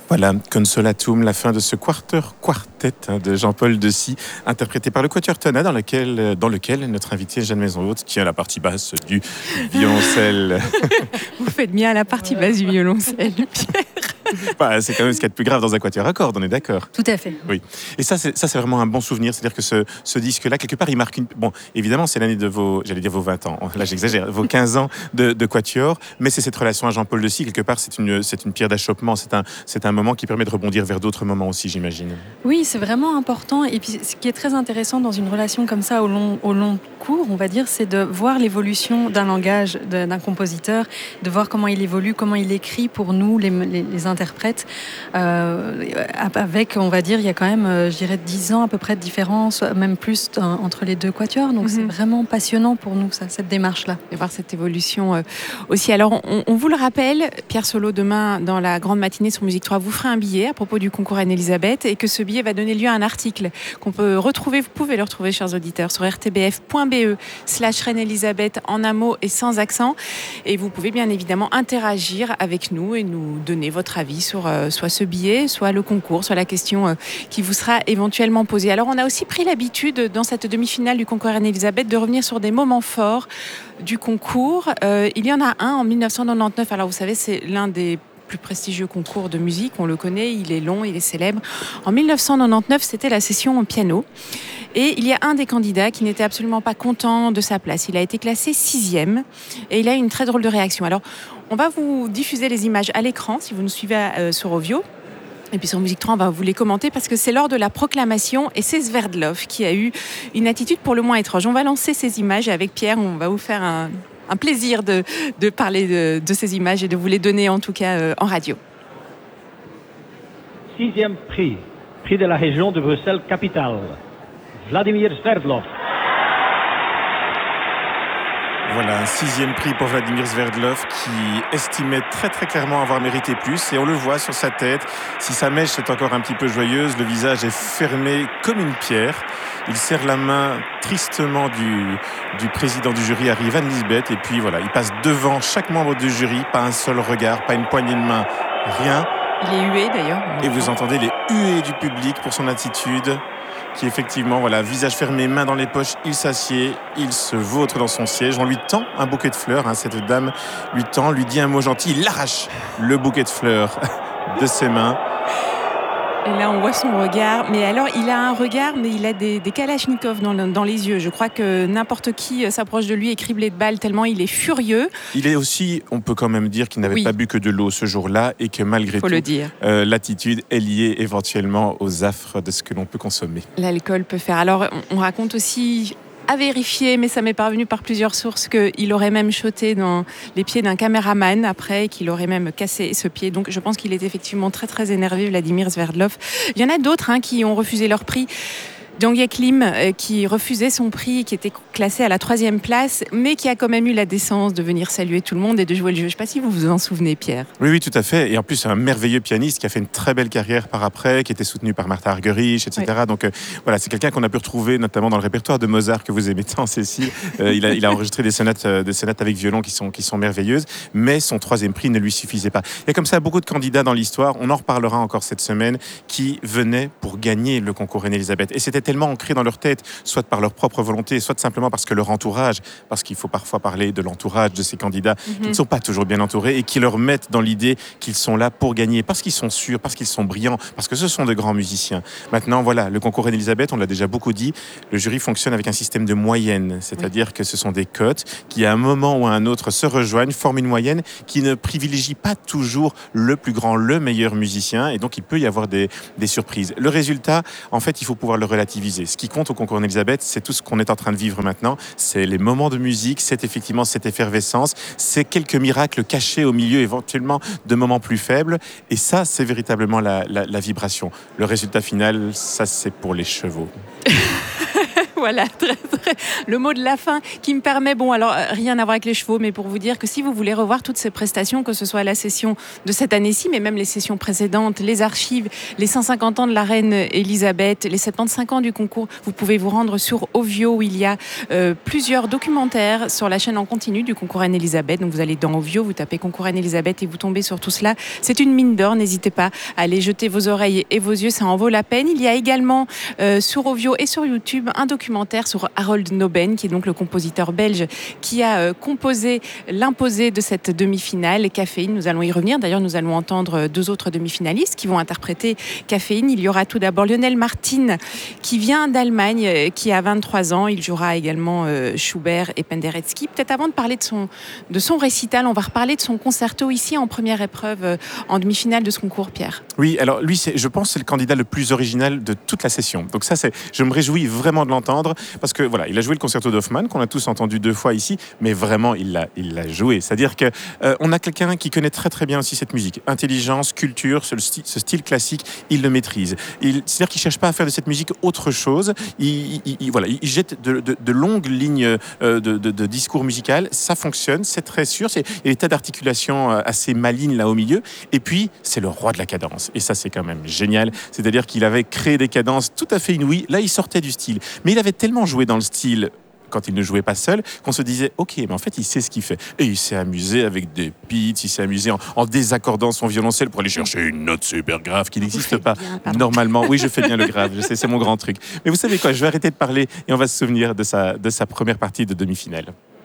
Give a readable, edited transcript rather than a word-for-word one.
Voilà, Consolatum, la fin de ce quartet de Jean-Paul Dessy, interprété par le Quatuor Tonat, dans lequel notre invité Jeanne Maison-Haute tient la partie basse du violoncelle. Vous faites bien la partie basse du violoncelle, Pierre. Bah, c'est quand même ce qu'il y a de plus grave dans un quatuor à cordes, on est d'accord. Tout à fait. Oui. Et ça, c'est vraiment un bon souvenir. C'est-à-dire que ce disque-là, quelque part, il marque une... Bon, évidemment, c'est l'année de vos 20 ans. Là, j'exagère. Vos 15 ans de quatuor. Mais c'est cette relation à Jean-Paul Dessy. Quelque part, c'est une pierre d'achoppement. C'est un moment qui permet de rebondir vers d'autres moments aussi, j'imagine. Oui, c'est vraiment important. Et puis, ce qui est très intéressant dans une relation comme ça au long cours, on va dire, c'est de voir l'évolution d'un langage, d'un compositeur, de voir comment il évolue, comment il écrit pour nous, les interprètes. Avec, on va dire, il y a quand même, je dirais, 10 ans à peu près de différence, même plus entre les deux quatuors. Donc, c'est vraiment passionnant pour nous, ça, cette démarche-là. Et voir cette évolution aussi. Alors, on vous le rappelle, Pierre Solo, demain, dans la grande matinée sur Musique 3, vous ferez un billet à propos du concours Anne-Elisabeth et que ce billet va donner lieu à un article qu'on peut retrouver, vous pouvez le retrouver, chers auditeurs, sur rtbf.be/Reine-Elisabeth en un mot et sans accent. Et vous pouvez bien évidemment interagir avec nous et nous donner votre avis sur soit ce billet, soit le concours, soit la question qui vous sera éventuellement posée. Alors, on a aussi pris l'habitude, dans cette demi-finale du concours Anne-Elisabeth, de revenir sur des moments forts du concours. Il y en a un en 1999. Alors, vous savez, c'est l'un des plus prestigieux concours de musique, on le connaît, il est long, il est célèbre. En 1999, c'était la session au piano. Et il y a un des candidats qui n'était absolument pas content de sa place. Il a été classé 6e et il a eu une très drôle de réaction. Alors, on va vous diffuser les images à l'écran si vous nous suivez sur Ovio. Et puis sur Musique 3, on va vous les commenter parce que c'est lors de la proclamation et c'est Sverdlov qui a eu une attitude pour le moins étrange. On va lancer ces images et avec Pierre, on va vous faire un plaisir de parler de ces images et de vous les donner en tout cas en radio. 6e prix de la région de Bruxelles-Capitale, Vladimir Sverdlov. Voilà, un 6e prix pour Vladimir Sverdlov qui estimait très très clairement avoir mérité plus et on le voit sur sa tête. Si sa mèche est encore un petit peu joyeuse, le visage est fermé comme une pierre. Il serre la main tristement du président du jury, Harry Van Lisbeth, et puis voilà, il passe devant chaque membre du jury, pas un seul regard, pas une poignée de main, rien. Il est hué d'ailleurs. Et vous entendez les huées du public pour son attitude, qui effectivement, voilà, visage fermé, main dans les poches, il s'assied, il se vautre dans son siège. On lui tend un bouquet de fleurs, cette dame lui dit un mot gentil, il arrache le bouquet de fleurs de ses mains. Et là, on voit son regard. Mais alors, il a un regard, mais il a des kalachnikovs dans les yeux. Je crois que n'importe qui s'approche de lui est criblé de balles tellement il est furieux. Il est aussi, on peut quand même dire qu'il n'avait pas bu que de l'eau ce jour-là et que malgré tout, l'attitude est liée éventuellement aux affres de ce que l'on peut consommer. L'alcool peut faire. Alors, on raconte aussi, à vérifier, mais ça m'est parvenu par plusieurs sources, qu'il aurait même shoté dans les pieds d'un caméraman après, qu'il aurait même cassé ce pied. Donc je pense qu'il est effectivement très très énervé, Vladimir Sverdlov. Il y en a d'autres qui ont refusé leur prix. Jang-Yek Lim qui refusait son prix, qui était classé à la 3e place, mais qui a quand même eu la décence de venir saluer tout le monde et de jouer le jeu. Je ne sais pas si vous vous en souvenez, Pierre. Oui, tout à fait. Et en plus, c'est un merveilleux pianiste qui a fait une très belle carrière par après, qui était soutenu par Martha Argerich, etc. Oui. Donc voilà, c'est quelqu'un qu'on a pu retrouver notamment dans le répertoire de Mozart que vous aimez tant, Cécile. Il a enregistré des sonates avec violon qui sont merveilleuses, mais son 3e prix ne lui suffisait pas. Il y a comme ça beaucoup de candidats dans l'histoire, on en reparlera encore cette semaine, qui venaient pour gagner le concours Reine-Elisabeth. Et c'était tellement ancré dans leur tête, soit par leur propre volonté, soit simplement parce que leur entourage, parce qu'il faut parfois parler de l'entourage de ces candidats qui ne sont pas toujours bien entourés et qui leur mettent dans l'idée qu'ils sont là pour gagner, parce qu'ils sont sûrs, parce qu'ils sont brillants, parce que ce sont de grands musiciens. Maintenant, voilà, le concours Reine-Elisabeth, on l'a déjà beaucoup dit, le jury fonctionne avec un système de moyenne, c'est-à-dire que ce sont des cotes qui, à un moment ou à un autre, se rejoignent, forment une moyenne qui ne privilégie pas toujours le plus grand, le meilleur musicien, et donc il peut y avoir des surprises. Le résultat, en fait, il faut pouvoir le relativiser. Ce qui compte au concours Anne-Elisabeth, c'est tout ce qu'on est en train de vivre maintenant. C'est les moments de musique, c'est effectivement cette effervescence, c'est quelques miracles cachés au milieu éventuellement de moments plus faibles. Et ça, c'est véritablement la vibration. Le résultat final, ça, c'est pour les chevaux. Voilà, le mot de la fin qui me permet, rien à voir avec les chevaux, mais pour vous dire que si vous voulez revoir toutes ces prestations, que ce soit la session de cette année-ci, mais même les sessions précédentes, les archives, les 150 ans de la reine Elisabeth, les 75 ans du concours, vous pouvez vous rendre sur Ovio où il y a plusieurs documentaires sur la chaîne en continu du concours Reine Elisabeth. Donc vous allez dans Ovio, vous tapez concours Reine Elisabeth et vous tombez sur tout cela. C'est une mine d'or, n'hésitez pas à aller jeter vos oreilles et vos yeux, ça en vaut la peine. Il y a également sur Ovio et sur YouTube un documentaire sur Harold Noben, qui est donc le compositeur belge qui a composé l'imposé de cette demi-finale, Caféine. Nous allons y revenir. D'ailleurs, nous allons entendre 2 autres demi-finalistes qui vont interpréter Caféine. Il y aura tout d'abord Lionel Martin, qui vient d'Allemagne, qui a 23 ans. Il jouera également Schubert et Penderecki. Peut-être avant de parler de son récital, on va reparler de son concerto ici en première épreuve, en demi-finale de ce concours, Pierre. Oui, alors lui, je pense, c'est le candidat le plus original de toute la session. Donc ça, je me réjouis vraiment de l'entendre parce que voilà, il a joué le concerto d'Hoffmann qu'on a tous entendu 2 fois ici, mais vraiment il l'a joué. C'est-à-dire que on a quelqu'un qui connaît très très bien aussi cette musique, intelligence, culture, ce style classique, il le maîtrise. C'est-à-dire qu'il cherche pas à faire de cette musique autre chose. Il jette de longues lignes de discours musical. Ça fonctionne, c'est très sûr. Il y a des tas d'articulations assez malignes là au milieu. Et puis c'est le roi de la cadence. Et ça c'est quand même génial. C'est-à-dire qu'il avait créé des cadences tout à fait inouïes. Là, il sortait du style. Mais il avait tellement joué dans le style quand il ne jouait pas seul, qu'on se disait ok, mais en fait il sait ce qu'il fait. Et il s'est amusé avec des pitchs, il s'est amusé en désaccordant son violoncelle pour aller chercher une note super grave qui n'existe pas normalement. Oui, je fais bien le grave, je sais, c'est mon grand truc. Mais vous savez quoi, je vais arrêter de parler et on va se souvenir de sa première partie de demi-finale.